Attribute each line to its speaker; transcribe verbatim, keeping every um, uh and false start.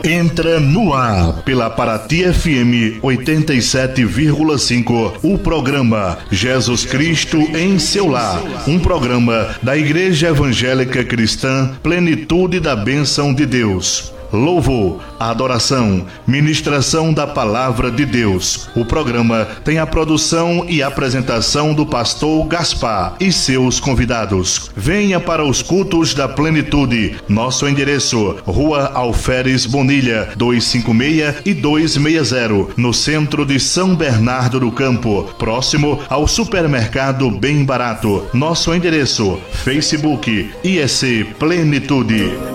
Speaker 1: Entra no ar, pela Paraty F M oitenta e sete vírgula cinco, o programa Jesus Cristo em seu lar. Um programa da Igreja Evangélica Cristã Plenitude da Bênção de Deus. Louvor, adoração, ministração da Palavra de Deus. O programa tem a produção e apresentação do pastor Gaspar e seus convidados. Venha para os cultos da plenitude. Nosso endereço: Rua Alferes Bonilha, duzentos e cinquenta e seis e duzentos e sessenta, no centro de São Bernardo do Campo, próximo ao supermercado Bem Barato. Nosso endereço: Facebook I E C Plenitude.